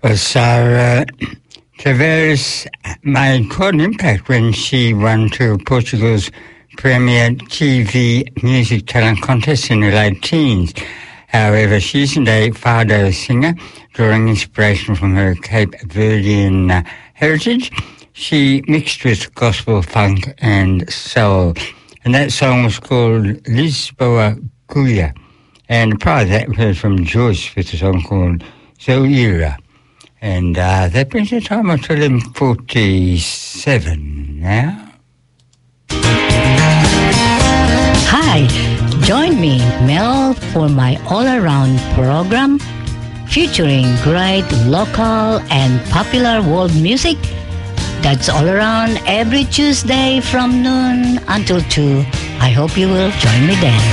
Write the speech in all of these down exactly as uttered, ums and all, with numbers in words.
Well, Sarah Tavares made quite an impact when she won to Portugal's premier T V music talent contest in her late teens. However, she isn't a fado singer, drawing inspiration from her Cape Verdean uh, heritage. She mixed with gospel, funk and soul. And that song was called Lisboa Cuya. And prior to that, we heard from Joyce with a song called Zoira. And uh, that brings the time up to eleven forty-seven now. Hi, join me, Mel, for my all-around program featuring great local and popular world music. That's all around every Tuesday from noon until two. I hope you will join me then.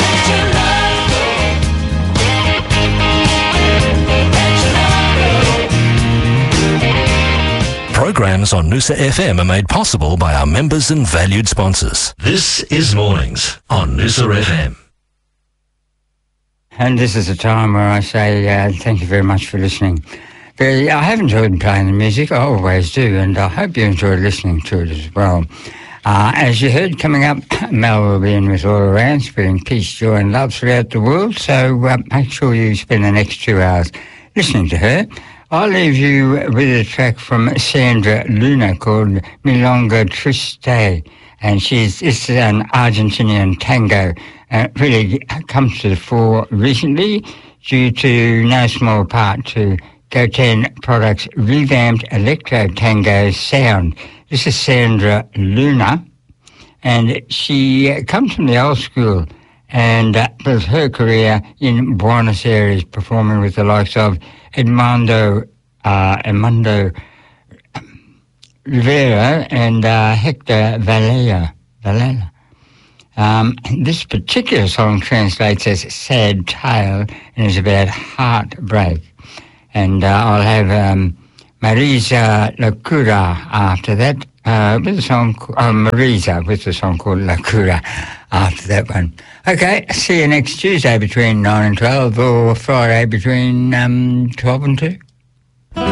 Programs on Noosa F M are made possible by our members and valued sponsors. This is Mornings on Noosa F M. And this is a time where I say uh, thank you very much for listening. But I have enjoyed playing the music, I always do, and I hope you enjoyed listening to it as well. Uh, as you heard, coming up, Mel will be in with All Around, spreading peace, joy and love throughout the world, so uh, make sure you spend the next two hours listening to her. I'll leave you with a track from Sandra Luna called Milonga Triste, and she's it's an Argentinian tango. Uh, really comes to the fore recently due to no small part to Goten Products' revamped electro tango sound. This is Sandra Luna, and she comes from the old school and uh, built her career in Buenos Aires, performing with the likes of Edmundo, uh, Edmundo Rivera and uh, Hector Valera. Valera. Um, this particular song translates as Sad Tale and is about heartbreak. And uh, I'll have um, Marisa Locura after that, uh, with a song, oh, Marisa with a song called Locura after that one. Okay, see you next Tuesday between nine and twelve, or Friday between um, twelve and two.